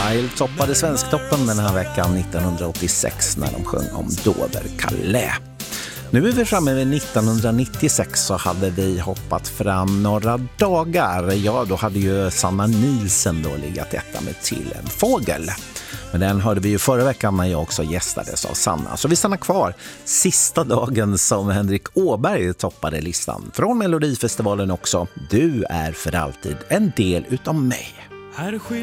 Style toppade Svensktoppen den här veckan 1986 när de sjöng om Dover-Calais. Nu är vi framme vid 1996, så hade vi hoppat fram några dagar. Ja, då hade ju Sanna Nielsen då legat etta med Till en fågel. Men den hörde vi ju förra veckan när jag också gästades av Sanna. Så vi stannar kvar sista dagen som Henrik Åberg toppade listan. Från Melodifestivalen också. Du är för alltid en del utav mig.